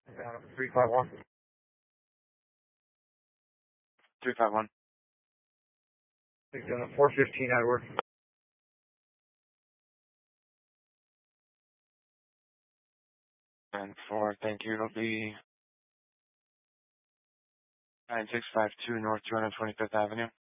351. 351. 415 Edward. And 4, thank you. It'll be 9652 North 225th Avenue.